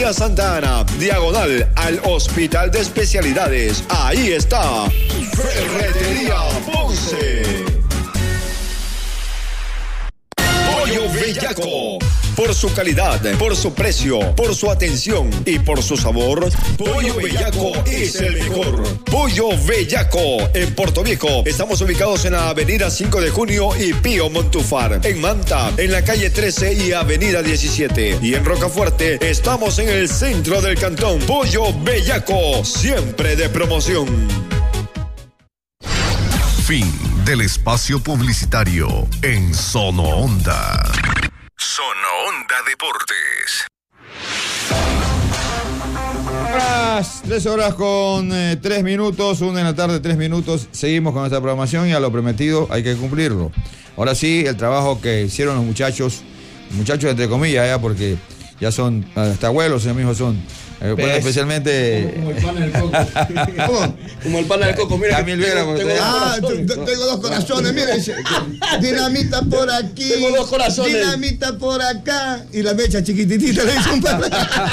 Santa Ana, diagonal al Hospital de Especialidades. Ahí está, Ferretería Ponce. Pollo Bellaco. Por su calidad, por su precio, por su atención y por su sabor, Pollo Bellaco es el mejor. Pollo Bellaco en Puerto Viejo. Estamos ubicados en la avenida 5 de Junio y Pío Montúfar. En Manta, en la calle 13 y avenida 17. Y en Rocafuerte, estamos en el centro del cantón. Pollo Bellaco, siempre de promoción. Fin del espacio publicitario en Sono Onda. Sono Onda Deportes. Las 3 horas con 3 minutos, 1 de la tarde, 3 minutos. Seguimos con nuestra programación y a lo prometido hay que cumplirlo. Ahora sí, el trabajo que hicieron los muchachos entre comillas, porque ya son hasta abuelos, ellos mismos son. Bueno, especialmente como el pana del coco. ¿Cómo? Como el pana del coco, mira. Camil Vera, tengo dos corazones, mira. Dinamita por aquí. Tengo dos corazones. Dinamita por acá. Y la mecha chiquititita le dice un pana.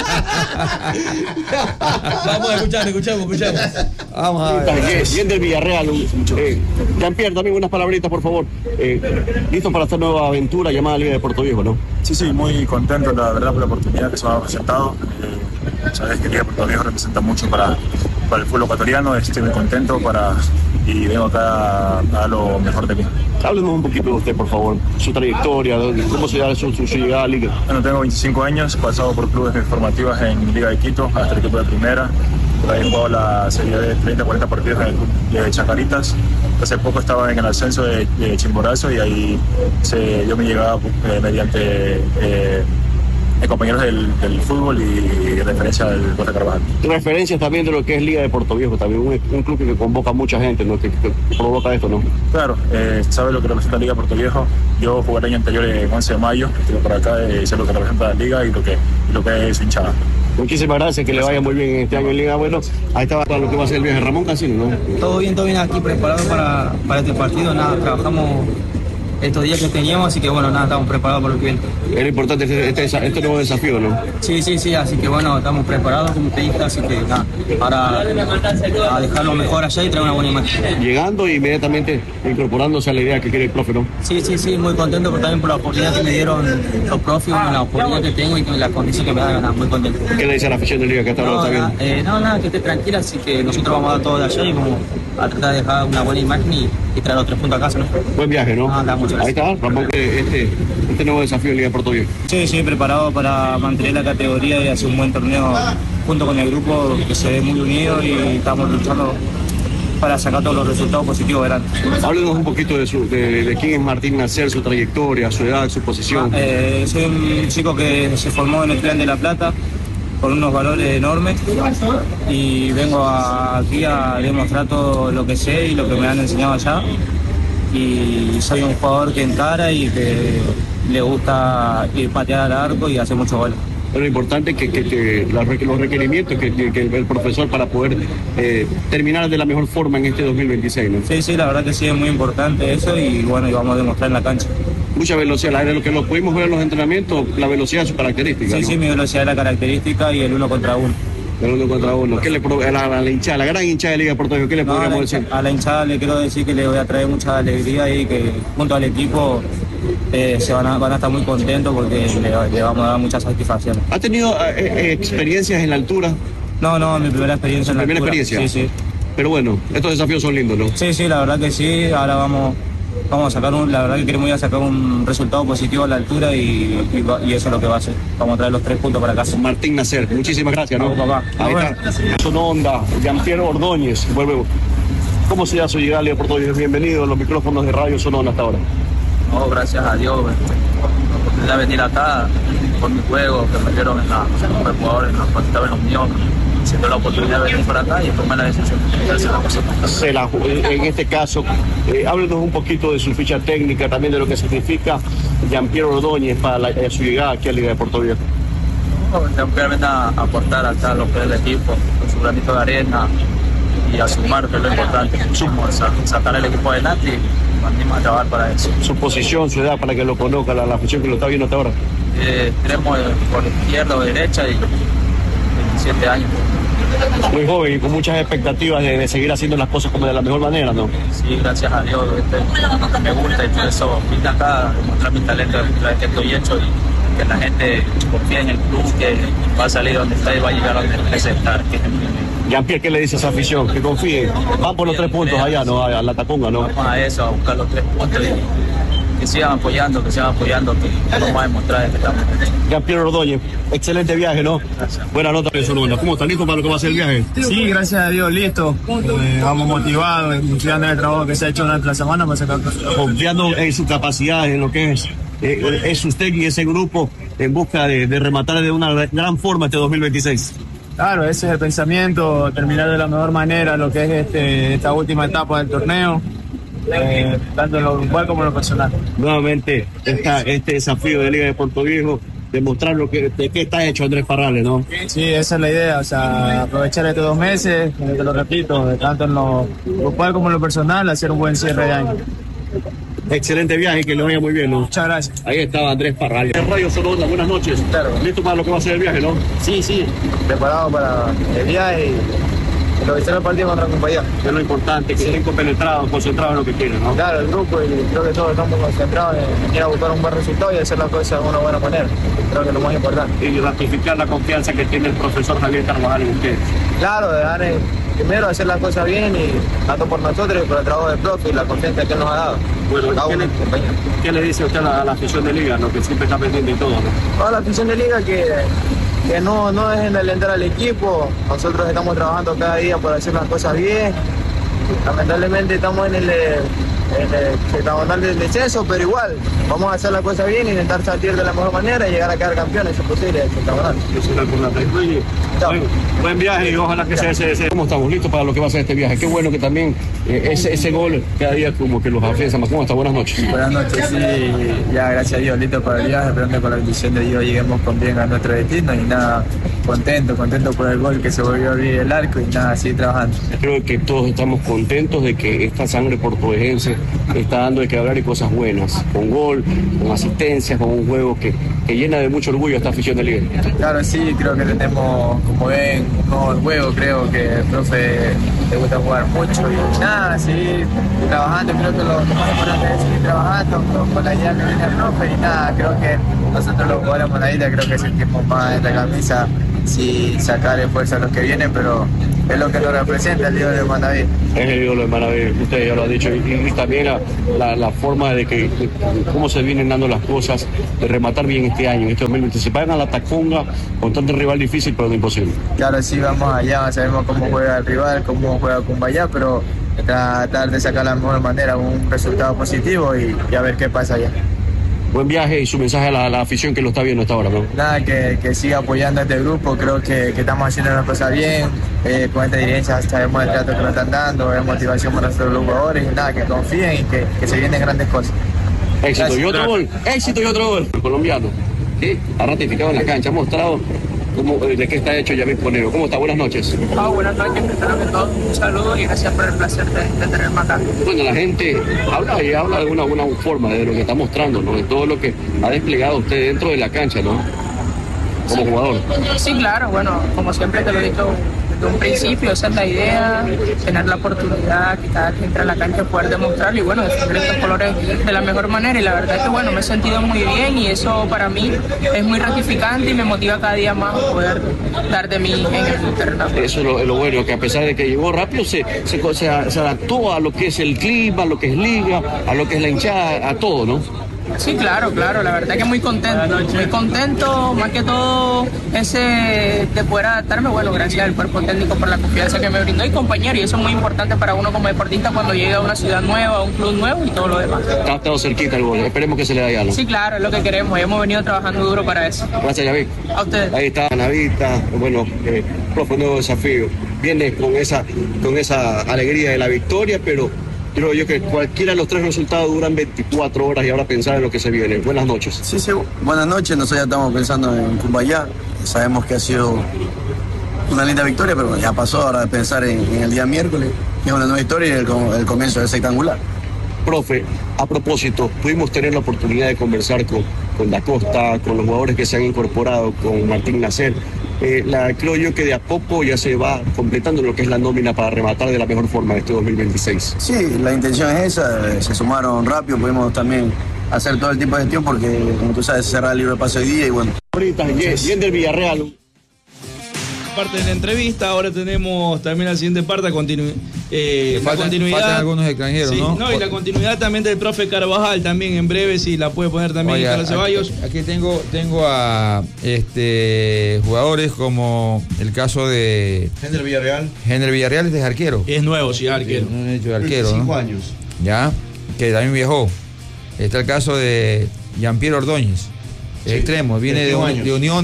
Vamos, escuchamos. Vamos a ver. Bien del Villarreal. Jean-Pierre, también unas palabritas, por favor. Listo para esta nueva aventura llamada Liga de Puerto Viejo, ¿no? Sí, muy contento, la verdad, por la oportunidad que se me ha presentado. Sabes que Liga de Puerto Viejo representa mucho para el fútbol ecuatoriano. Estoy muy contento y vengo acá a dar lo mejor de mí. Háblenos un poquito de usted, por favor, su trayectoria, cómo se da su llegada a la Liga. Bueno, tengo 25 años, pasado por clubes formativas en Liga de Quito, hasta el equipo de primera. Por ahí he jugado la serie de 30-40 partidos en el club de Chacaritas. Hace poco estaba en el ascenso de Chimborazo y ahí yo me llegaba mediante compañeros del fútbol y referencia del Costa Carvajal. Referencias también de lo que es Liga de Puerto Viejo, también un club que convoca a mucha gente, ¿no? que provoca esto, ¿no? Claro, sabe lo que representa Liga de Puerto Viejo. Yo jugué el año anterior en 11 de mayo, estuve por acá, sé lo que representa la Liga y lo que es su hinchada. Muchísimas gracias, que le vaya muy bien este año en Liga. Bueno, ahí estaba para lo que va a ser el viaje Ramón Cancino, ¿no? Todo bien aquí preparado para este partido, trabajamos estos días que teníamos, así que bueno, estamos preparados para lo que viene. Era importante este nuevo desafío, ¿no? Sí, así que bueno, estamos preparados, como te dije, así que ahora a dejarlo mejor allá y traer una buena imagen. Llegando e inmediatamente incorporándose a la idea que quiere el profe, ¿no? Sí, muy contento también por la oportunidad que me dieron los profes, la oportunidad que tengo y la condición que me dan, muy contento. ¿Qué le dice a la afición de Liga que hasta ahora está bien? Que esté tranquila, así que nosotros vamos a dar todo de allá y vamos a tratar de dejar una buena imagen y traer los 3 puntos a casa, ¿no? Buen viaje, ¿no? Ahí está, Ramón, este nuevo desafío de Liga de Puerto Viejo. Sí, preparado para mantener la categoría y hacer un buen torneo junto con el grupo que se ve muy unido y estamos luchando para sacar todos los resultados positivos verán. Háblenos un poquito de quién es Martín Nacer, su trayectoria, su edad, su posición. Soy un chico que se formó en el Plan de La Plata con unos valores enormes y vengo aquí a demostrar todo lo que sé y lo que me han enseñado allá. Y soy un jugador que encara y que le gusta ir patear al arco y hacer muchos goles. Lo importante es que los requerimientos que el profesor para poder terminar de la mejor forma en este 2026, ¿no? Sí, la verdad que sí, es muy importante eso y bueno, y vamos a demostrar en la cancha. Mucha velocidad, lo que lo pudimos ver en los entrenamientos, la velocidad es su característica, ¿no? Sí, mi velocidad es la característica y el 1 contra 1. El 1 contra 1. ¿Qué le a la hinchada, la gran hinchada de Liga de Puerto Viejo, qué le podríamos decir? A la hinchada le quiero decir que le voy a traer mucha alegría y que junto al equipo van a estar muy contentos porque le vamos a dar mucha satisfacción. ¿Ha tenido experiencias en la altura? No, mi primera experiencia en la altura. ¿Primera experiencia? Sí. Pero bueno, estos desafíos son lindos, ¿no? Sí, la verdad que sí. Ahora vamos a sacar la verdad que queremos ir a sacar un resultado positivo a la altura y eso es lo que va a hacer. Vamos a traer los 3 puntos para casa. Martín Nacer, muchísimas gracias, ¿no? Papá. Ahí está. Sono Onda, Jean-Pierre Ordóñez. ¿Cómo se da su llegada a Liga de Puerto Viejo? Bienvenido a los micrófonos de Radio Sono Onda hasta ahora. No, gracias a Dios, la oportunidad de venir acá por mi juego, que me dieron en los jugadores, en los estaba en los míos, siendo la oportunidad de venir por acá y tomar la decisión. En este caso, háblenos un poquito de su ficha técnica, también de lo que significa Jean-Pierre Ordóñez para su llegada aquí a Liga de Puerto Viejo. Jean-Pierre viene a aportar acá lo que es el equipo, con su granito de arena y a sumar, que es lo importante, sacar el equipo adelante y venimos a trabajar para eso. Su posición, su edad, para que lo conozca la afición que lo está viendo hasta ahora. Tenemos por izquierda o derecha y 27 años. Muy joven y con muchas expectativas de seguir haciendo las cosas como de la mejor manera, ¿no? Sí, gracias a Dios, me gusta y por eso vine acá a demostrar mi talento, demostrar que estoy hecho y que la gente confía en el club, que va a salir donde está y va a llegar donde merece estar. Jean-Pierre, ¿qué le dice a esa afición? Que confíen, van por los 3 puntos allá, ¿no? A la Tacunga, ¿no? Vamos a eso, a buscar los 3 puntos y que sigan apoyando, que vamos a demostrar que estamos. Jean-Pierre Ordóñez, excelente viaje, ¿no? Gracias. Buena nota de Sonora. ¿Cómo está listo para lo que va a ser el viaje? Sí, gracias a Dios, listo. Vamos motivados, confiando en el trabajo que se ha hecho durante la semana para sacar cosas. Confiando en su capacidad, en lo que es usted y ese grupo en busca de rematar de una gran forma este 2026. Claro, ese es el pensamiento, terminar de la mejor manera lo que es esta última etapa del torneo, tanto en lo grupal como en lo personal. Nuevamente, este desafío de Liga de Puerto Viejo, demostrar de qué está hecho Andrés Parrales, ¿no? Sí, esa es la idea, o sea, aprovechar estos 2 meses, te lo repito, tanto en lo grupal como en lo personal, hacer un buen cierre de año. Excelente viaje, que le vaya muy bien, ¿no? Muchas gracias. Ahí estaba Andrés Parrales. Radio Sonora, buenas noches. Claro. ¿Listo para lo que va a ser el viaje, no? Sí, preparado para el viaje y lo que será el partido contra la compañía. Es lo importante, que estén compenetrados, concentrados en lo que quieren, ¿no? Claro, el grupo y creo que todos estamos concentrados en ir a buscar un buen resultado y hacer las cosas de una buena manera. Creo que es lo más importante. Y ratificar la confianza que tiene el profesor Javier Carvajal en ustedes. Claro, primero hacer las cosas bien y tanto por nosotros y por el trabajo del profe y la confianza que él nos ha dado. Bueno, ¿qué le dice usted a la afición de Liga, ¿no? Que siempre está pendiente y todo, ¿no? A la afición de Liga que no dejen de alentar al equipo. Nosotros estamos trabajando cada día por hacer las cosas bien. Lamentablemente estamos en el hexagonal del descenso, pero igual vamos a hacer la cosa bien, intentar salir de la mejor manera y llegar a quedar campeones, si es posible, del hexagonal. Eso es lo importante. Buen viaje y ojalá que sea ese. ¿Cómo estamos? ¿Listos para lo que va a ser este viaje? Qué bueno que también ese gol cada día como que los afianza más. ¿Cómo está? Buenas noches. Buenas noches, sí, ya gracias a Dios, listo para el viaje, esperando que con la bendición de Dios lleguemos con bien a nuestro destino y nada, contento por el gol que se volvió a abrir el arco y nada, seguir trabajando. Creo que todos estamos contentos de que esta sangre portuguesense está dando de que hablar y cosas buenas, con gol, con asistencias, con un juego que llena de mucho orgullo a esta afición de Liga. Claro, sí, creo que tenemos, como ven, un nuevo juego, creo que el profe le gusta jugar mucho y nada, seguir trabajando, creo que lo más importante es seguir trabajando con la idea que viene el profe y nada, creo que nosotros los jugadores Monadita creo que sentimos más en la camisa si sacar fuerza a los que vienen, pero es lo que nos representa el ídolo de Manaví. Es el ídolo de Manaví, usted ya lo ha dicho, y también la forma de cómo se vienen dando las cosas, de rematar bien este año, este 2020. Se pagan a la Tacunga con tanto rival difícil, pero no imposible. Claro, sí, vamos allá, sabemos cómo juega el rival, cómo juega Cumbayá, pero tratar de sacar la mejor manera un resultado positivo y a ver qué pasa allá. Buen viaje y su mensaje a la afición que lo está viendo hasta ahora, ¿no? Nada, que siga apoyando a este grupo, creo que estamos haciendo las cosas bien, con esta dirigencia sabemos el trato que nos están dando, es motivación para nuestros jugadores y nada, que confíen y que se vienen grandes cosas. Éxito. Gracias. Y otro gol, éxito y otro gol. El colombiano, ¿sí? Ha ratificado en la cancha, ha mostrado de qué está hecho Yamil Ponero. ¿Cómo está? Buenas noches. Buenas noches, primero que todo, un saludo y gracias por el placer de tenerme acá. Bueno, la gente habla de alguna forma de lo que está mostrando, ¿no? De todo lo que ha desplegado usted dentro de la cancha, ¿no? Como jugador. Sí, claro, bueno, como siempre te lo he dicho desde un principio, esa es la idea, tener la oportunidad que cada que entra a la cancha poder demostrarlo y bueno, defender estos colores de la mejor manera y la verdad es que bueno, me he sentido muy bien y eso para mí es muy gratificante y me motiva cada día más a poder dar de mí en el terreno. Eso es lo bueno, que a pesar de que llegó rápido se adaptó a lo que es el clima, a lo que es liga, a lo que es la hinchada, a todo, ¿no? Sí, claro, la verdad que muy contento, más que todo de poder adaptarme, bueno, gracias al cuerpo técnico por la confianza que me brindó y compañero, y eso es muy importante para uno como deportista cuando llega a una ciudad nueva, a un club nuevo y todo lo demás. Está estado cerquita el gol, esperemos que se le dé algo. Sí, claro, es lo que queremos, hemos venido trabajando duro para eso. Gracias, Yavic. A ustedes. Ahí está Navita, bueno, profe, nuevo desafío, viene con esa alegría de la victoria, pero creo yo que cualquiera de los 3 resultados duran 24 horas y ahora pensar en lo que se viene. Buenas noches. Sí, buenas noches. Nosotros ya estamos pensando en Cumbayá. Sabemos que ha sido una linda victoria, pero ya pasó ahora de pensar en el día miércoles, que es una nueva historia y el comienzo del sectangular. Profe, a propósito, pudimos tener la oportunidad de conversar con Da Costa, con los jugadores que se han incorporado, con Martín Nacer. Creo yo que de a poco ya se va completando lo que es la nómina para rematar de la mejor forma este 2026. Sí, la intención es esa, se sumaron rápido, pudimos también hacer todo el tipo de gestión porque, como tú sabes, cerrar el libro de pase hoy día y bueno. Ahorita, bien del Villarreal. Parte de la entrevista, ahora tenemos también la siguiente parte, continuidad. Faltan algunos extranjeros, sí, ¿no? Y la continuidad también del profe Carvajal, también en breve, si la puede poner también Carlos Ceballos. Aquí tengo a jugadores como el caso de Henry Villarreal. Henry Villarreal es arquero. Es nuevo, sí, arquero. Un hecho de arquero, 5 ¿no? años. Ya, que también viajó. Está el caso de Jean-Pierre Ordóñez, extremo, viene de Unión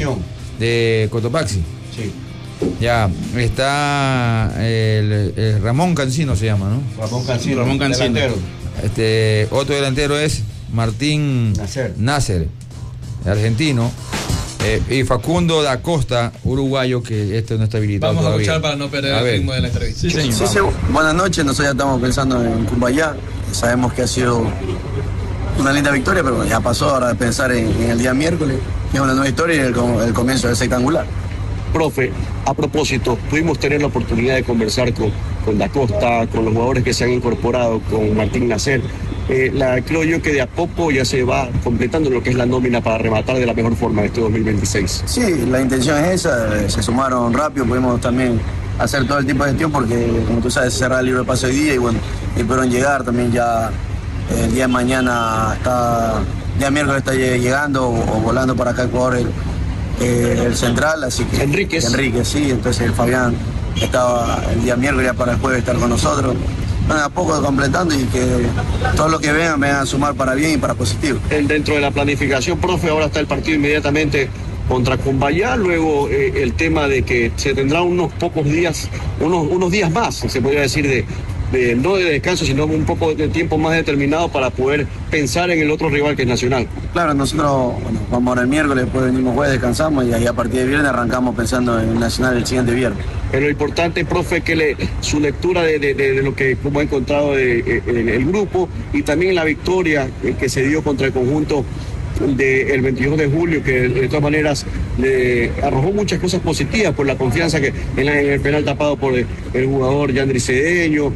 de Cotopaxi. Sí. Ya, está el Ramón Cancino se llama, ¿no? Ramón Cancino. Delantero. Otro delantero es Martín Nasser, argentino. Y Facundo da Costa, uruguayo, que no está habilitado. Vamos todavía. A escuchar para no perder el ritmo de la entrevista. Sí, señor. Sí, buenas noches, nosotros ya estamos pensando en Cumbayá. Sabemos que ha sido una linda victoria, pero ya pasó ahora de pensar en el día miércoles, que es una nueva historia y el comienzo del sectangular. Profe, a propósito, pudimos tener la oportunidad de conversar con Da Costa, con los jugadores que se han incorporado, con Martín Nasser. Creo yo que de a poco ya se va completando lo que es la nómina para rematar de la mejor forma este 2026. Sí, la intención es esa, se sumaron rápido, pudimos también hacer todo el tipo de gestión porque, como tú sabes, cerrar el libro de pase hoy día y bueno, y pudieron llegar también ya el día de mañana, día miércoles está llegando o volando para acá Ecuador el central, así que Enríquez, sí, entonces el Fabián estaba el día miércoles ya para el jueves estar con nosotros. Bueno, a poco completando y que todo lo que vengan a sumar para bien y para positivo. Dentro de la planificación, profe, ahora está el partido inmediatamente contra Cumbayá, luego el tema de que se tendrá unos pocos días, unos días más, se podría decir, no de descanso, sino un poco de tiempo más determinado para poder pensar en el otro rival que es Nacional. Claro, nosotros vamos ahora el miércoles, después venimos jueves, descansamos y ahí a partir de viernes arrancamos pensando en Nacional el siguiente viernes. Pero lo importante, profe, que su lectura de lo que como ha encontrado el grupo y también la victoria que se dio contra el conjunto del 22 de julio, que de todas maneras le arrojó muchas cosas positivas por la confianza que en el penal tapado por el jugador Yandri Cedeño,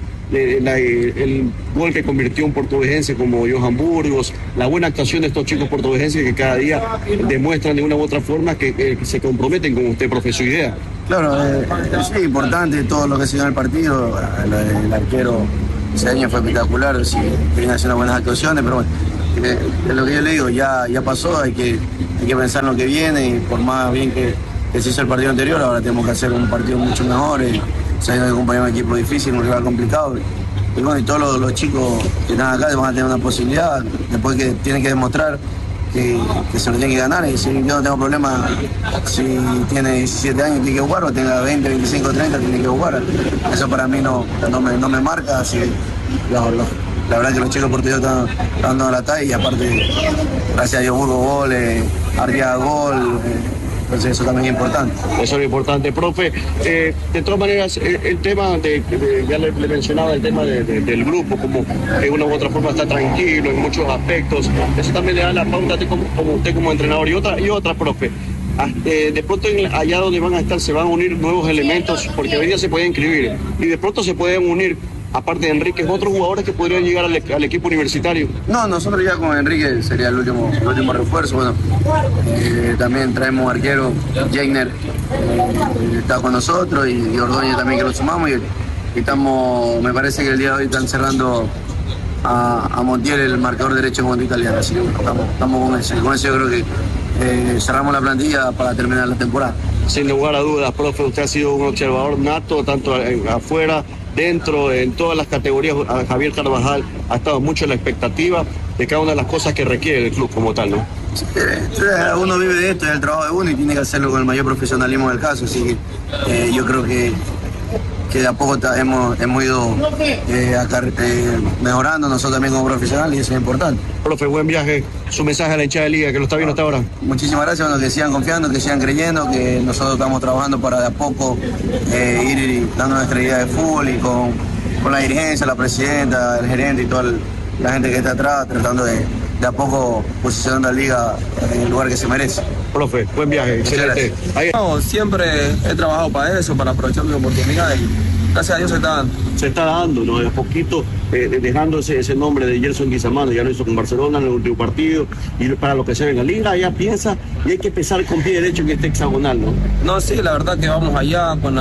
el gol que convirtió un portuguesense como Johan Burgos, la buena actuación de estos chicos portuguesenses que cada día demuestran de una u otra forma que se comprometen con usted, profe, su idea. Claro, sí, importante todo lo que se dio en el partido, el arquero Cedeño fue espectacular, sí, viene haciendo buenas actuaciones, pero bueno, es lo que yo le digo, ya pasó, hay que pensar en lo que viene y por más bien que se hizo el partido anterior, ahora tenemos que hacer un partido mucho mejor. Sabiendo que acompañar un equipo difícil, un rival complicado. Y bueno, y todos los chicos que están acá van a tener una posibilidad, después que tienen que demostrar que se lo tienen que ganar. Y si yo no tengo problema, si tiene 17 años tiene que jugar, o tenga 20, 25, 30 tiene que jugar. Eso para mí no me marca, así que la verdad que los chicos porteños están dando la talla y aparte, gracias a Dios, Burgo gol, Arriaga gol. Entonces eso también es importante. Eso es lo importante, profe. De todas maneras, el tema ya le mencionaba el tema del grupo, como de una u otra forma está tranquilo en muchos aspectos. Eso también le da la pauta a ti como usted como entrenador y otra, profe. De pronto allá donde van a estar se van a unir nuevos elementos, porque hoy día se pueden inscribir y de pronto se pueden unir, aparte de Enríquez, otros jugadores que podrían llegar al equipo universitario. No, nosotros ya con Enrique sería el último refuerzo. Bueno, también traemos arquero, Jainer está con nosotros y Ordóñez también que lo sumamos y estamos, me parece que el día de hoy están cerrando a Montiel el marcador derecho contra Italiano, así que estamos con eso yo creo que cerramos la plantilla para terminar la temporada. Sin lugar a dudas, profe, usted ha sido un observador nato, tanto afuera, dentro, en todas las categorías. Javier Carvajal ha estado mucho en la expectativa de cada una de las cosas que requiere el club como tal, ¿no? Sí, uno vive de esto, es el trabajo de uno y tiene que hacerlo con el mayor profesionalismo del caso, así que yo creo que de a poco hemos ido mejorando nosotros también como profesionales y eso es importante. Profe, buen viaje. Su mensaje a la hinchada de Liga, que lo está viendo hasta ahora. Muchísimas gracias, bueno, que sigan confiando, que sigan creyendo, que nosotros estamos trabajando para de a poco ir dando nuestra idea de fútbol y con la dirigencia, la presidenta, el gerente y toda la gente que está atrás, tratando de a poco posicionando a la Liga en el lugar que se merece. Profe, buen viaje, excelente. No, siempre he trabajado para eso, para aprovechar mi oportunidad y gracias a Dios se está dando. Se está dando, ¿no? De a poquito, dejando ese nombre de Gelson Guizamano, ya lo hizo con Barcelona en el último partido, y para lo que se ve en la liga, ya piensa, y hay que empezar con pie derecho en este hexagonal, ¿no? No, sí, la verdad que vamos allá con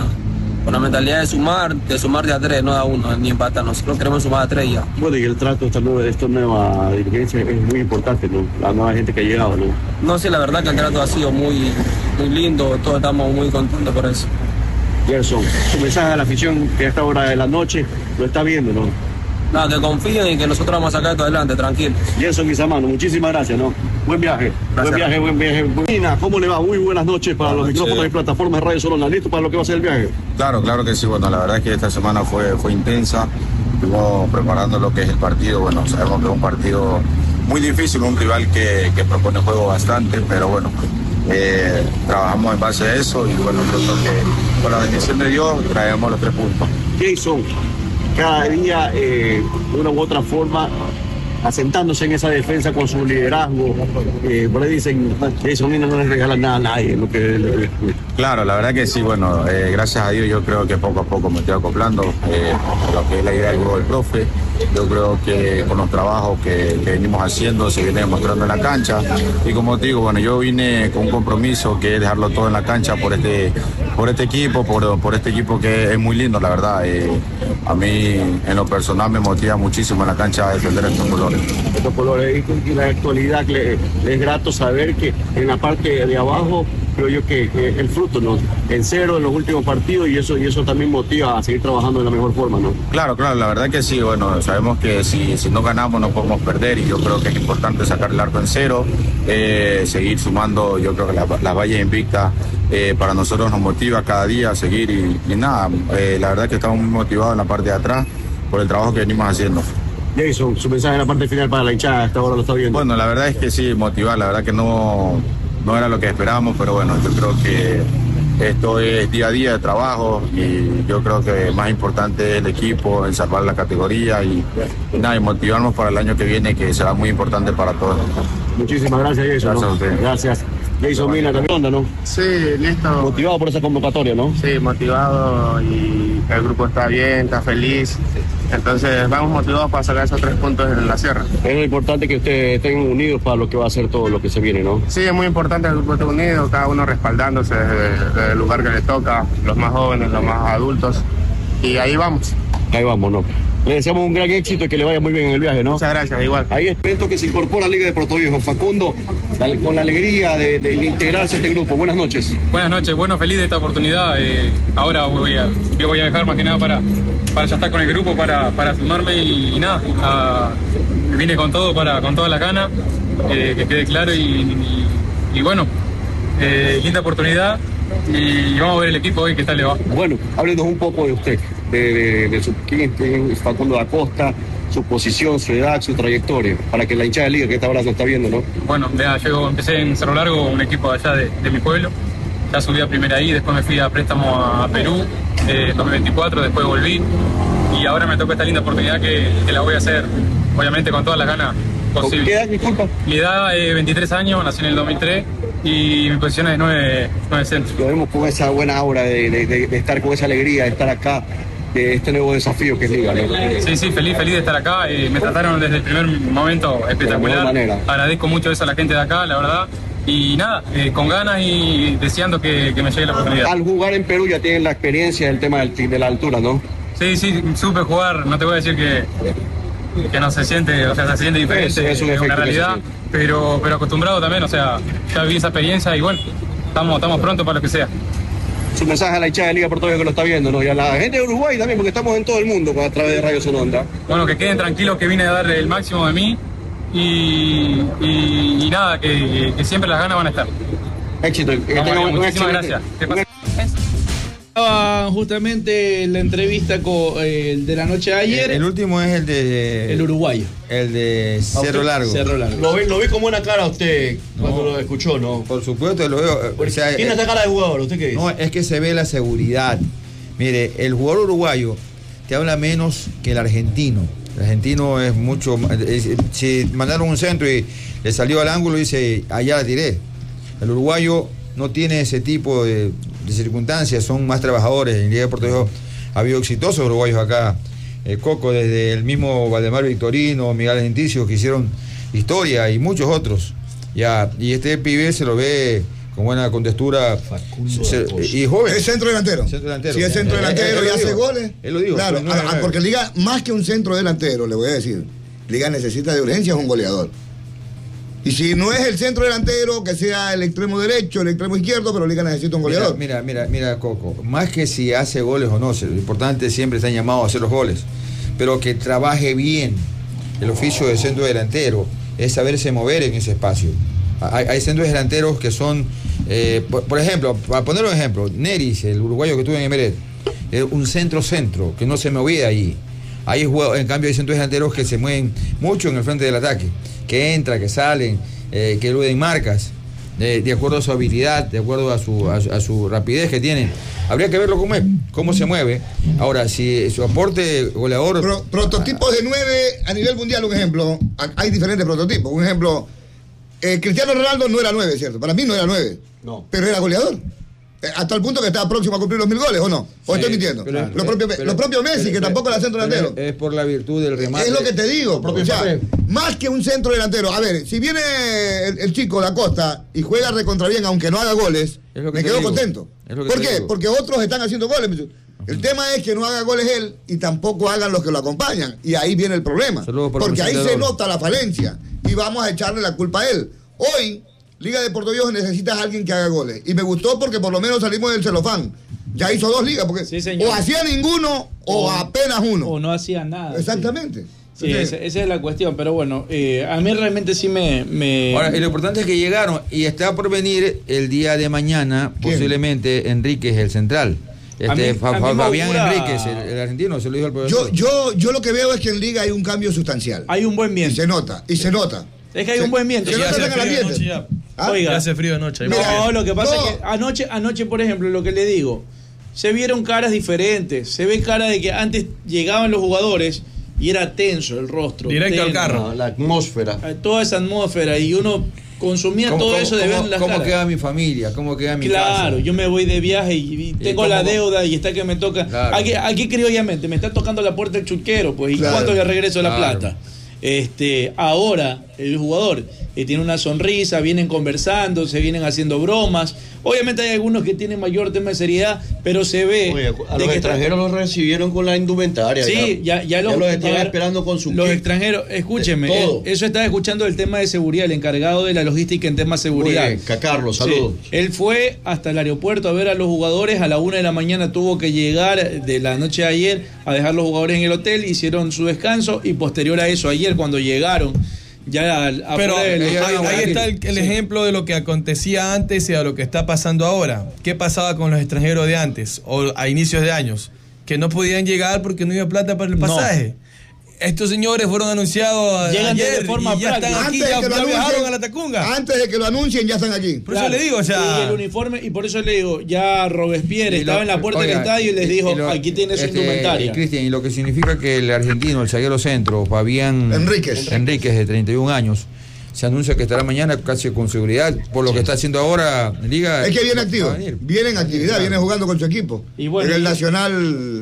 la mentalidad de sumar de a 3, no a 1, ni empatar. Nosotros queremos sumar a 3 ya. Bueno, y el trato de esta nueva dirigencia es muy importante, ¿no? La nueva gente que ha llegado, ¿no? No, sí, la verdad que el trato ha sido muy lindo, todos estamos muy contentos por eso. Gelson, su mensaje a la afición que a esta hora de la noche lo está viendo, ¿no? Nada, que confíen y que nosotros vamos a sacar esto adelante, tranquilos. Gelson Guizamano, muchísimas gracias, ¿no? Buen viaje. Gracias. Buen viaje. Nina, ¿cómo le va? Muy buenas noches para los micrófonos y plataformas de Radio Sonora. ¿Listo para lo que va a ser el viaje? Claro que sí. Bueno, la verdad es que esta semana fue intensa. Estuvimos preparando lo que es el partido. Bueno, sabemos que es un partido muy difícil, un rival que propone juego bastante, pero bueno, trabajamos en base a eso y bueno, creo que con la bendición de Dios traemos los 3 puntos. Jason, cada día de una u otra forma asentándose en esa defensa con su liderazgo, por ahí dicen Jason Mina no le regala nada a nadie, lo que claro, la verdad que sí, bueno, gracias a Dios yo creo que poco a poco me estoy acoplando lo que es la idea del juego del profe. Yo creo que con los trabajos que venimos haciendo se viene demostrando en la cancha y como te digo, bueno, yo vine con un compromiso que es dejarlo todo en la cancha por este equipo, por este equipo que es muy lindo, la verdad. A mí en lo personal me motiva muchísimo en la cancha a defender estos colores. Estos colores y la actualidad le es grato saber que en la parte de abajo creo yo que el fruto, ¿no? En 0 en los últimos partidos y eso también motiva a seguir trabajando de la mejor forma, ¿no? Claro, la verdad que sí, bueno, sabemos que si no ganamos no podemos perder y yo creo que es importante sacar el arco en 0, seguir sumando, yo creo que las vallas invictas para nosotros nos motiva cada día a seguir y nada, la verdad que estamos muy motivados en la parte de atrás por el trabajo que venimos haciendo. Jason, su mensaje en la parte final para la hinchada, hasta ahora lo está viendo. Bueno, la verdad es que sí, motivar, la verdad que no era lo que esperábamos, pero bueno, yo creo que esto es día a día de trabajo y yo creo que más importante es el equipo, en salvar la categoría y nada, y motivarnos para el año que viene, que será muy importante para todos. Muchísimas gracias, Jason. Gracias a ustedes. Gracias. Jason Mina también, onda, ¿no? Sí, listo. Motivado por esa convocatoria, ¿no? Sí, motivado y el grupo está bien, está feliz. Entonces vamos motivados para sacar esos 3 puntos en la sierra. Es lo importante que ustedes estén unidos para lo que va a ser todo lo que se viene, ¿no? Sí, es muy importante el grupo esté unido, cada uno respaldándose desde el lugar que le toca, los más jóvenes, los más adultos. Y ahí vamos. Ahí vamos, ¿no? Le deseamos un gran éxito y que le vaya muy bien en el viaje, ¿no? Muchas gracias, igual. Ahí espero que se incorpora a la Liga de Puerto Viejo. Facundo, con la alegría de integrarse a este grupo. Buenas noches. Buenas noches, bueno, feliz de esta oportunidad. Ahora voy a dejar más que nada para ya estar con el grupo, para sumarme y nada. Vine con todo, con todas las ganas, que quede claro y bueno, linda oportunidad. Y vamos a ver el equipo hoy qué tal le va. Bueno, háblenos un poco de usted, de quién es Facundo da Costa, su posición, su edad, su trayectoria, para que la hinchada de liga que esta hora nos está viendo, ¿no? Bueno, yo empecé en Cerro Largo, un equipo de allá de mi pueblo. Ya subí a primera ahí, después me fui a préstamo a Perú, 2024, después volví. Y ahora me toca esta linda oportunidad que la voy a hacer, obviamente, con todas las ganas posibles. ¿Con qué edad, disculpa? Mi edad, 23 años, nací en el 2003. Y mi posición es 9 centro. Lo vemos con esa buena aura de estar con esa alegría, de estar acá, de este nuevo desafío que es Liga, ¿no? Sí, feliz de estar acá. Me trataron desde el primer momento espectacular. Agradezco mucho eso a la gente de acá, la verdad. Y nada, con ganas y deseando que me llegue la oportunidad. Al jugar en Perú ya tienen la experiencia del tema de la altura, ¿no? Sí, supe jugar, no te voy a decir que no se siente, o sea, se siente diferente, es una realidad, pero acostumbrado también, o sea, ya viví esa experiencia y bueno, estamos prontos para lo que sea. Su mensaje a la hinchada de Liga Puerto Viejo que lo está viendo, ¿no? Y a la gente de Uruguay también, porque estamos en todo el mundo a través de Radio Sonora. Bueno, que queden tranquilos que vine a dar el máximo de mí y nada, que siempre las ganas van a estar. Éxito. Muchísimas gracias. Justamente la entrevista el de la noche de ayer. El último es el de... El uruguayo. El de Cerro Largo. Lo vi con buena cara usted cuando lo escuchó, ¿no? Por supuesto, lo veo. O sea, ¿tiene esta cara de jugador? ¿Usted qué dice? No, es que se ve la seguridad. Mire, el jugador uruguayo te habla menos que el argentino. El argentino es mucho... Si mandaron un centro y le salió al ángulo y dice, allá la tiré. El uruguayo no tiene ese tipo de circunstancias, son más trabajadores. En Liga de Puerto Viejo ha habido exitosos uruguayos acá. Coco, desde el mismo Valdemar Victorino, Miguel Genticio, que hicieron historia, y muchos otros. Ya, y este pibe se lo ve con buena contextura y joven. Es centro delantero. Si es centro delantero y hace goles. Él lo dijo. Claro, porque Liga, más que un centro delantero, le voy a decir, Liga necesita de urgencia un goleador. Y si no es el centro delantero, que sea el extremo derecho, el extremo izquierdo, pero Liga necesita un goleador. Mira, Coco, más que si hace goles o no, lo importante siempre está llamado a hacer los goles, pero que trabaje bien. El oficio de centro delantero es saberse mover en ese espacio. Hay centros delanteros que son, por ejemplo, para poner un ejemplo, Neris, el uruguayo que tuvo en Emeret, un centro, que no se movía allí. Ahí en cambio hay centros delanteros que se mueven mucho en el frente del ataque, que entran, que salen, que eluden marcas, de acuerdo a su habilidad, de acuerdo a su rapidez que tienen. Habría que verlo cómo se mueve. Ahora, si su aporte goleador... Prototipos de 9 a nivel mundial, un ejemplo. Hay diferentes prototipos. Un ejemplo, Cristiano Ronaldo no era 9, ¿cierto? Para mí no era 9. No. Pero era goleador. Hasta el punto que estaba próximo a cumplir los 1000 goles, ¿o no? ¿O estoy mintiendo? Lo propio Messi, que tampoco era centro delantero. Es por la virtud del remate. Es lo que te digo. O sea, más que un centro delantero. A ver, si viene el chico de Acosta y juega recontra bien, aunque no haga goles, me quedo contento. ¿Por qué? Porque otros están haciendo goles. El tema es que no haga goles él y tampoco hagan los que lo acompañan. Y ahí viene el problema. Porque ahí se nota la falencia. Y vamos a echarle la culpa a él. Hoy... Liga de Puerto Viejo necesitas a alguien que haga goles. Y me gustó porque por lo menos salimos del celofán. Ya hizo 2 ligas, porque o hacía ninguno o apenas uno. O no hacía nada. Exactamente. Sí, esa es la cuestión. Pero bueno, a mí realmente sí me... Ahora, y lo importante es que llegaron y está por venir el día de mañana, posiblemente, Enríquez, el central. Fabián Enríquez, el argentino, se lo dijo al profesor. Yo lo que veo es que en Liga hay un cambio sustancial. Hay un buen viento. Y se nota. Es que hay un buen viento. Oiga, hace frío de noche. No, lo que pasa es que anoche, por ejemplo, lo que le digo, se vieron caras diferentes. Se ve cara de que antes llegaban los jugadores y era tenso el rostro. Directo al carro. No, la atmósfera. Toda esa atmósfera y uno consumía todo eso de ver las caras. ¿Cómo queda mi familia? ¿Cómo queda mi casa? Claro, yo me voy de viaje y tengo la deuda y está que me toca. Claro. Aquí criollamente, me está tocando la puerta el chuquero, pues, ¿y cuánto le regreso la plata? Ahora el jugador tiene una sonrisa, vienen conversando, se vienen haciendo bromas. Obviamente hay algunos que tienen mayor tema de seriedad, pero se ve. Oye, a los extranjeros los recibieron con la indumentaria. Sí, ya los estaban esperando con su los extranjeros, escúcheme, eso estaba escuchando el tema de seguridad, el encargado de la logística en tema de seguridad. Muy bien, Carlos, saludos. Sí, él fue hasta el aeropuerto a ver a los jugadores, a la 1 de la mañana tuvo que llegar de la noche de ayer a dejar los jugadores en el hotel, hicieron su descanso y posterior a eso, ayer cuando llegaron pero ahí está el ejemplo de lo que acontecía antes y a lo que está pasando ahora. ¿Qué pasaba con los extranjeros de antes o a inicios de años? Que no podían llegar porque no había plata para el pasaje. Estos señores fueron anunciados ayer de forma y ya están aquí, ya viajaron a la Tacunga. Antes de que lo anuncien ya están aquí. Por eso le digo, y el uniforme, y por eso le digo, ya Robespierre estaba en la puerta del estadio y les dijo, aquí tiene su indumentaria. Cristian, y lo que significa que el argentino, el zaguero centro, Fabián Enríquez, de 31 años, se anuncia que estará mañana casi con seguridad por lo que está haciendo ahora en Liga. Es que viene activo, viene en actividad, viene jugando con su equipo. Y bueno, en el Nacional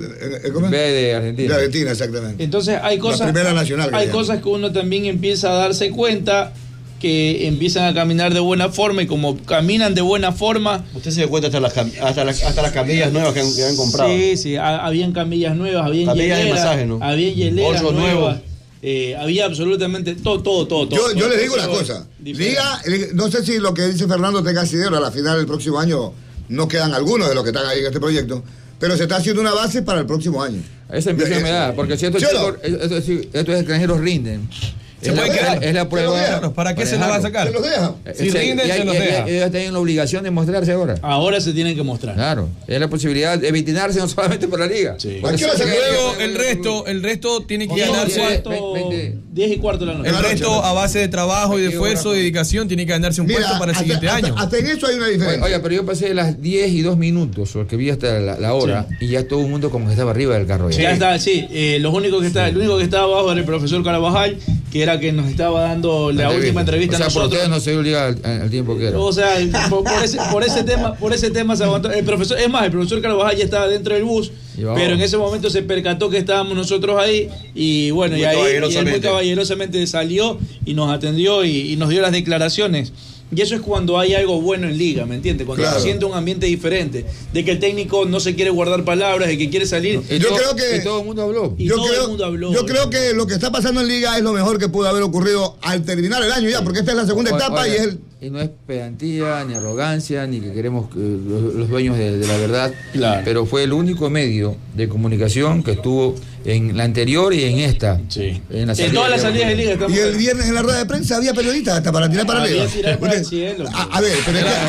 B de Argentina. De Argentina, exactamente. Entonces hay cosas, la primera nacional hay cosas que uno también empieza a darse cuenta que empiezan a caminar de buena forma y como caminan de buena forma. Usted se dio cuenta hasta las camillas nuevas que han comprado. Sí, habían camillas nuevas, habían camillas de masaje, ¿no? Había hieleras nuevas. Había absolutamente todo. Yo les digo una cosa. Liga, no sé si lo que dice Fernando tenga asidero, a la final del próximo año no quedan algunos de los que están ahí en este proyecto, pero se está haciendo una base para el próximo año. Esa impresión me da, porque si estos extranjeros rinden. Se puede quedar. Es la prueba. ¿Para qué se lo va a sacar? Se los deja. Si rinden, se los deja. Ellos tienen la obligación de mostrarse ahora. Ahora se tienen que mostrar. Claro. Es la posibilidad de vitinarse no solamente por la liga. Sí. Luego el resto tiene que ganarse. 10 y cuarto de la noche. El resto a base de trabajo y de esfuerzo y dedicación tiene que ganarse un puesto para el siguiente año. Hasta en eso hay una diferencia. Oye, pero yo pasé las 10 y 2 minutos, porque vi hasta la hora, y ya todo el mundo como que estaba arriba del carro. Ya está, sí. El único que estaba abajo era el profesor Carabajal que era que nos estaba dando la última entrevista a nosotros. Por ustedes no se dio liga al tiempo que era. O sea, por ese tema se aguantó. El profesor Carvajal ya estaba dentro del bus, pero en ese momento se percató que estábamos nosotros ahí y bueno, y él muy caballerosamente salió y nos atendió y nos dio las declaraciones. Y eso es cuando hay algo bueno en liga, ¿me entiendes? Cuando se siente un ambiente diferente, de que el técnico no se quiere guardar palabras, de que quiere salir. Y todo el mundo habló. Yo creo que lo que está pasando en liga es lo mejor que pudo haber ocurrido al terminar el año ya, porque esta es la segunda etapa y no es pedantía, ni arrogancia, ni que queremos los dueños de la verdad, pero fue el único medio de comunicación que estuvo en la anterior y en esta. Sí. En todas las salidas de liga. Y el viernes en la rueda de prensa había periodistas hasta para tirar para arriba. A ver,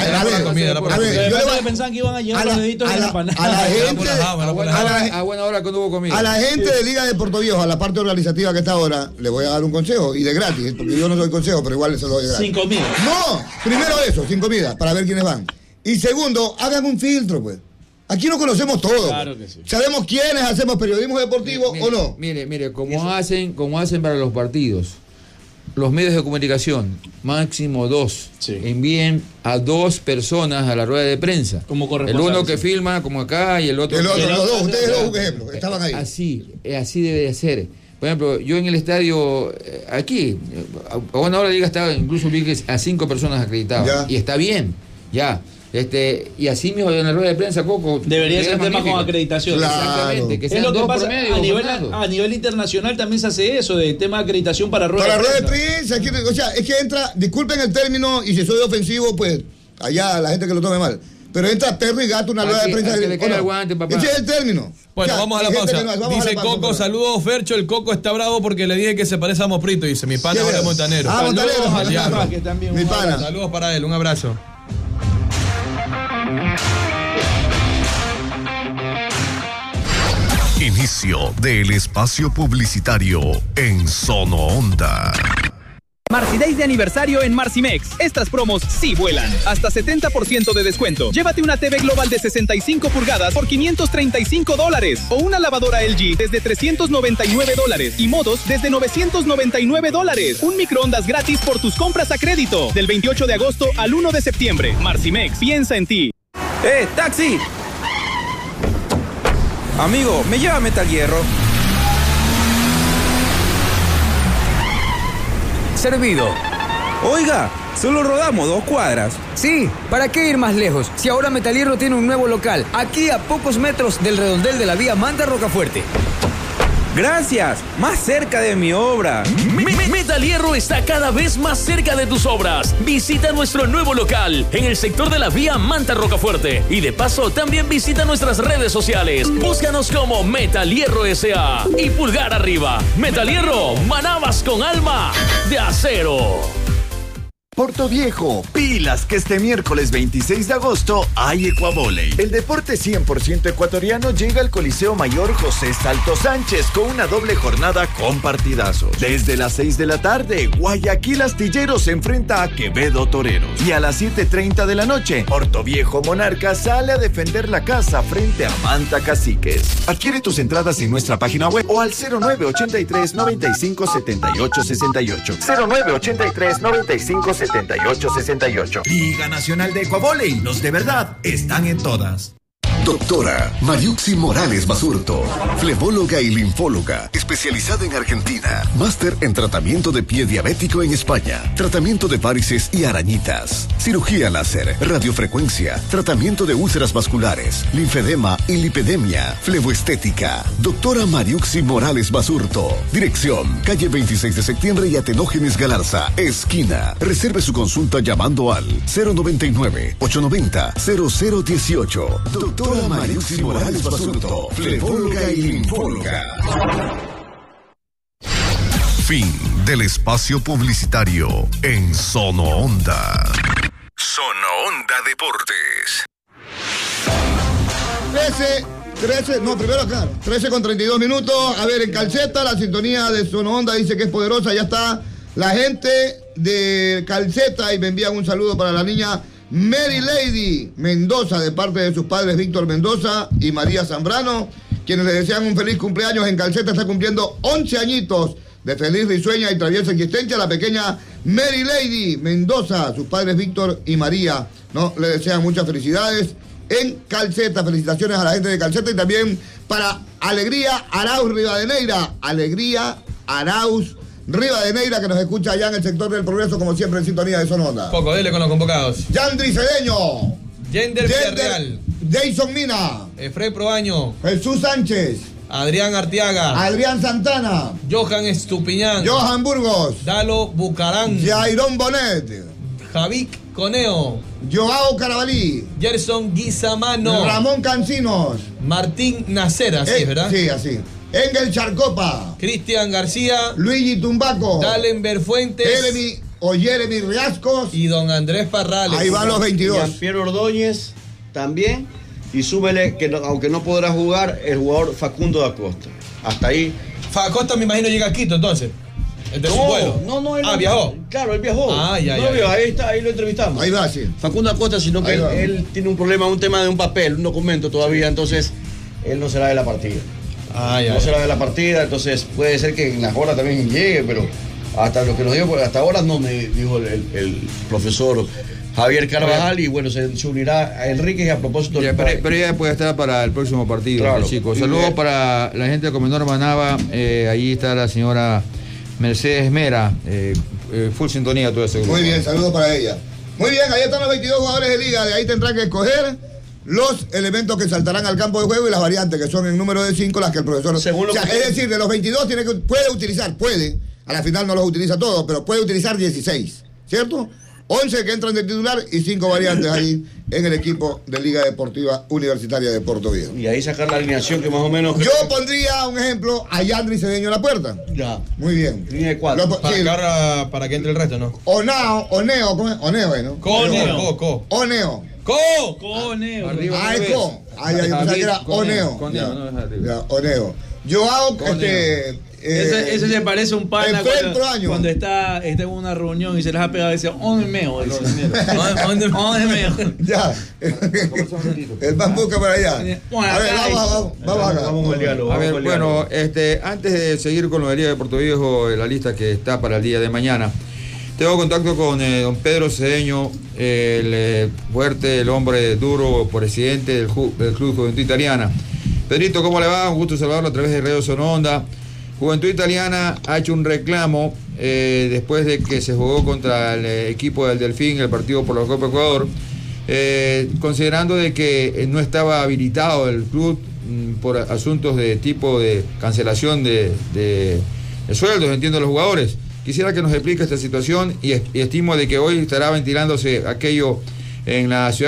yo pensaban que iban a llevar los deditos en la empanada. A buena hora que no hubo comida. A la gente de Liga de Puerto Viejo, a la parte organizativa que está ahora, le voy a dar un consejo, y de gratis, porque yo no soy consejo, pero igual se lo doy gratis. Sin comida. No, primero eso, sin comida, para ver quiénes van. Y segundo, hagan un filtro, pues. Aquí no conocemos todo. Claro que sí. Sabemos quiénes hacemos periodismo deportivo o no. Mire, como hacen para los partidos. Los medios de comunicación, máximo 2, envíen a 2 personas a la rueda de prensa. Como corresponsal. El uno que filma, como acá, y el otro... Los dos, ustedes dos, un ejemplo, estaban ahí. Así debe de ser. Por ejemplo, yo en el estadio, aquí, a buena hora la liga estaba, incluso vi que a 5 personas acreditadas. Y está bien, ya. Y así mismo en la rueda de prensa, Coco. Debería ser tema con acreditación. Exactamente. Que sean es lo que 2 pasa promedio, a nivel internacional también se hace eso, de tema de acreditación para rueda de prensa. O sea, es que entra, disculpen el término, y si soy ofensivo, pues allá la gente que lo tome mal. Pero entra perro y gato una rueda de prensa. Ese es el término. Bueno, vamos a la pausa. Dice Coco, saludos Fercho, el Coco está bravo porque le dije que se parece a Moprito. Dice, mi pana ahora es Montanero. Montanero. Mi pana. Saludos para él, un abrazo. Inicio del espacio publicitario en Sono Onda. Marci Days de aniversario en Marcimex. Estas promos sí vuelan. Hasta 70% de descuento. Llévate una TV Global de 65 pulgadas por $535 o una lavadora LG desde $399 y modos desde $999. Un microondas gratis por tus compras a crédito. Del 28 de agosto al 1 de septiembre. Marcimex, piensa en ti. ¡Taxi! Amigo, ¿me lleva Metal Hierro? Servido. Oiga, solo rodamos 2 cuadras. Sí, ¿para qué ir más lejos? Si ahora Metal Hierro tiene un nuevo local, aquí a pocos metros del redondel de la vía Manta Rocafuerte. Gracias, más cerca de mi obra. Metal Hierro está cada vez más cerca de tus obras. Visita nuestro nuevo local en el sector de la vía Manta Rocafuerte. Y de paso, también visita nuestras redes sociales. Búscanos como Metal Hierro S.A. y pulgar arriba. Metal Hierro, manabas con alma de acero. Puerto Viejo, pilas que este miércoles 26 de agosto hay Ecuavóley. El deporte 100% ecuatoriano llega al Coliseo Mayor José Salto Sánchez con una doble jornada con partidazos. Desde las 6 de la tarde, Guayaquil Astillero se enfrenta a Quevedo Toreros. Y a las 7:30 de la noche, Puerto Viejo Monarca sale a defender la casa frente a Manta Caciques. Adquiere tus entradas en nuestra página web o al 0983 95 78 68. 0983 95 78 68. Liga Nacional de Ecuavóley. Los de verdad están en todas. Doctora Mariuxi Morales Basurto, flebóloga y linfóloga, especializada en Argentina, máster en tratamiento de pie diabético en España, tratamiento de varices y arañitas, cirugía láser, radiofrecuencia, tratamiento de úlceras vasculares, linfedema y lipedemia, fleboestética. Doctora Mariuxi Morales Basurto, dirección, calle 26 de septiembre y Atenógenes Galarza, esquina. Reserve su consulta llamando al 099-890-0018. Doctora Mariuxi Morales Basurto, flebóloga y linfóloga. Fin del espacio publicitario en Sono Onda. Sono Onda Deportes. 13:32. A ver, en Calceta, la sintonía de Sono Onda dice que es poderosa. Ya está la gente de Calceta y me envían un saludo para la niña Mary Lady Mendoza, de parte de sus padres Víctor Mendoza y María Zambrano, quienes le desean un feliz cumpleaños. En Calceta está cumpliendo 11 añitos de feliz, risueña y traviesa existencia, la pequeña Mary Lady Mendoza, sus padres Víctor y María, ¿no? Le desean muchas felicidades en Calceta. Felicitaciones a la gente de Calceta y también para Alegría Arauz Rivadeneira. Alegría Arauz Rivadeneira, que nos escucha allá en el sector del Progreso, como siempre en sintonía de Sononda. Poco, dele con los convocados. Yandri Cedeño. Yender Villarreal. Jason Mina. Efraín Proaño. Jesús Sánchez. Adrián Arteaga. Adrián Santana. Johan Estupiñán. Johan Burgos. Dalo Bucarán. Jairón Bonet. Javic Coneo. Joao Carabalí. Gerson Guizamano. Ramón Cancinos. Martín Nacera, así es, ¿verdad? Sí, así. Engel Charcopa. Cristian García. Luigi Tumbaco. Dalenber Fuentes. Jeremy Riascos. Y don Andrés Parrales. Ahí van los 22. Jean-Pierre Ordóñez también. Y súmele que aunque no podrá jugar, el jugador Facundo da Costa. Hasta ahí. Acosta me imagino llega a Quito entonces. De su vuelo. No, él viajó. Claro, él viajó. Ya. Ahí está, ahí lo entrevistamos. Ahí va, sí. Facundo Acosta, sino que él tiene un problema, un tema de un papel, un documento todavía, entonces él no será de la partida. Será de la partida, entonces puede ser que en las horas también llegue, pero hasta lo que nos dijo, hasta ahora no me dijo el profesor Javier Carvajal, y bueno, se unirá a Enrique, y a propósito pero ya puede estar para el próximo partido, claro, chicos. Saludos para la gente de Comendor Manaba, ahí está la señora Mercedes Mera, full sintonía todo ese grupo. Muy bien, saludos para ella. Muy bien, ahí están los 22 jugadores de liga, de ahí tendrán que escoger los elementos que saltarán al campo de juego y las variantes, que son en número de 5 las que el profesor... Es decir, de los 22 puede utilizar, a la final no los utiliza todos, pero puede utilizar 16, ¿cierto? 11 que entran de titular y 5 variantes ahí en el equipo de Liga Deportiva Universitaria de Puerto Viejo. Y ahí sacar la alineación que más o menos... Yo pondría un ejemplo a Yandri Cedeño en la puerta. Ya. Muy bien. Línea de 4. Para que entre el resto, ¿no? Oneo, ¿cómo es? Oneo, ¿no? Oneo. Arriba. Era Oneo. Oneo. Joao, ese se parece a un pana cuando está en una reunión y se les ha pegado y dice, ¿dónde meo? Ya. El más busca para allá. A ver, vamos con el diálogo. A ver, bueno, antes de seguir con lo del día de Puerto Viejo, la lista que está para el día de mañana, tengo contacto con don Pedro Cedeño, el fuerte, el hombre duro, presidente del Club Juventud Italiana. Pedrito, ¿cómo le va? Un gusto saludarlo a través de Radio Sononda. Juventud Italiana ha hecho un reclamo después de que se jugó contra el equipo del Delfín, el partido por la Copa Ecuador, considerando de que no estaba habilitado el club por asuntos de tipo de cancelación de sueldos, entiendo, los jugadores. Quisiera que nos explique esta situación y estimo de que hoy estará ventilándose aquello en la ciudad